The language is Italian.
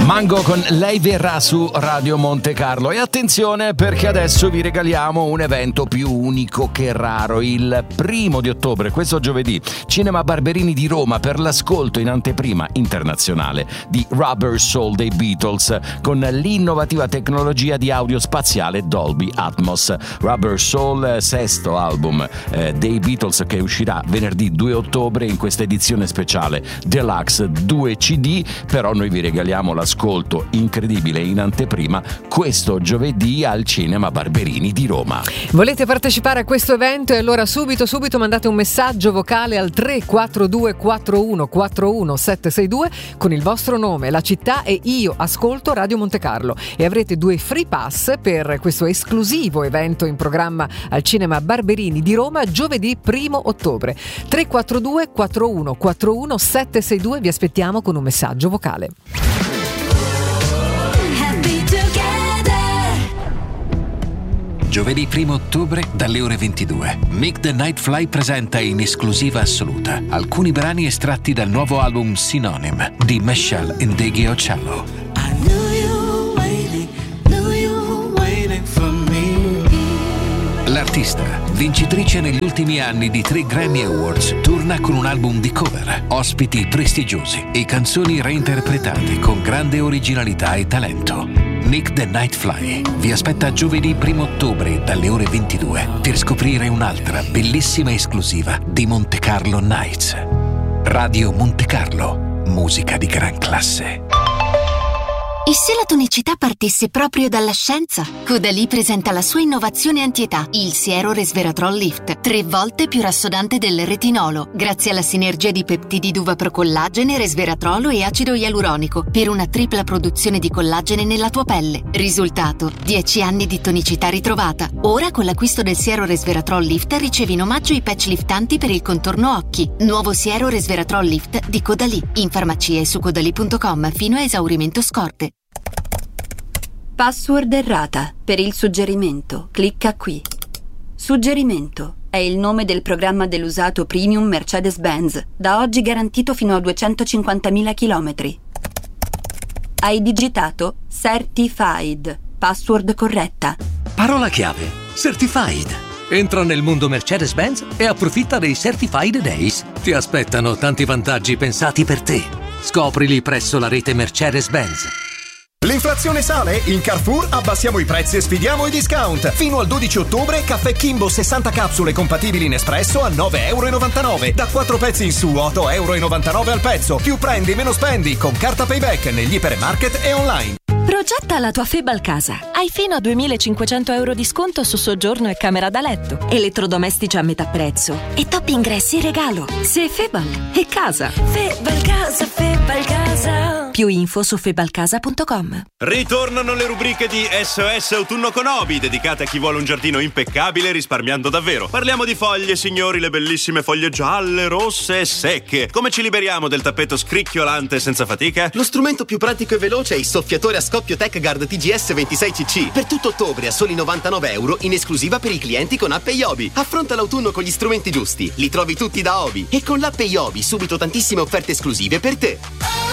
Mango con Lei verrà su Radio Monte Carlo. E attenzione, perché adesso vi regaliamo un evento più unico che raro. Il 1 di ottobre, questo giovedì, Cinema Barberini di Roma per l'ascolto in anteprima internazionale di Rubber Soul dei Beatles con l'innovativa tecnologia di audio spaziale Dolby Atmos. Rubber Soul, sesto album dei Beatles, che uscirà venerdì 2 ottobre in questa edizione speciale Deluxe 2 CD. Però noi vi regaliamo l'ascolto incredibile in anteprima questo giovedì al Cinema Barberini di Roma. Volete partecipare a questo evento? E allora subito mandate un messaggio vocale al 342 41 41 762 con il vostro nome, la città e io ascolto Radio Monte Carlo, e avrete 2 free pass per questo esclusivo evento in programma al Cinema Barberini di Roma giovedì 1 ottobre. 342 41 41 762, vi aspettiamo con un messaggio vocale. Giovedì 1 ottobre dalle ore 22. Make the Night Fly presenta in esclusiva assoluta alcuni brani estratti dal nuovo album Synonym di Meshal Ndegeocello. L'artista, vincitrice negli ultimi anni di 3 Grammy Awards, torna con un album di cover, ospiti prestigiosi e canzoni reinterpretate con grande originalità e talento. Nick the Night Fly vi aspetta giovedì 1 ottobre dalle ore 22 per scoprire un'altra bellissima esclusiva di Monte Carlo Nights. Radio Monte Carlo, musica di gran classe. E se la tonicità partisse proprio dalla scienza? Caudalie presenta la sua innovazione antietà, il siero resveratrol lift, 3 volte più rassodante del retinolo, grazie alla sinergia di peptidi d'uva procollagene, resveratrolo e acido ialuronico, per una tripla produzione di collagene nella tua pelle. Risultato: 10 anni di tonicità ritrovata. Ora con l'acquisto del siero resveratrol lift ricevi in omaggio i patch liftanti per il contorno occhi. Nuovo siero resveratrol lift di Caudalie, in farmacia e su caudalie.com fino a esaurimento scorte. Password errata. Per il suggerimento, clicca qui. Suggerimento è il nome del programma dell'usato premium Mercedes-Benz, da oggi garantito fino a 250.000 chilometri. Hai digitato Certified. Password corretta. Parola chiave: Certified. Entra nel mondo Mercedes-Benz e approfitta dei Certified Days. Ti aspettano tanti vantaggi pensati per te. Scoprili presso la rete Mercedes-Benz. L'inflazione sale? In Carrefour abbassiamo i prezzi e sfidiamo i discount. Fino al 12 ottobre caffè Kimbo 60 capsule compatibili in espresso a 9,99 €. Da 4 pezzi in su 8,99 € al pezzo. Più prendi meno spendi con carta Payback negli ipermarket e online. Progetta la tua Febal casa. Hai fino a 2.500 € di sconto su soggiorno e camera da letto, elettrodomestici a metà prezzo e top ingressi regalo. Se Febal è casa. Febal casa, Febal casa. Più info su febalcasa.com. Ritornano le rubriche di SOS Autunno con Obi, dedicate a chi vuole un giardino impeccabile risparmiando davvero. Parliamo di foglie, signori, le bellissime foglie gialle, rosse e secche. Come ci liberiamo del tappeto scricchiolante senza fatica? Lo strumento più pratico e veloce è il soffiatore a scoppio TechGuard TGS 26cc. Per tutto ottobre a soli 99 € in esclusiva per i clienti con app Iobi. Affronta l'autunno con gli strumenti giusti. Li trovi tutti da Obi. E con l'app Iobi subito tantissime offerte esclusive per te.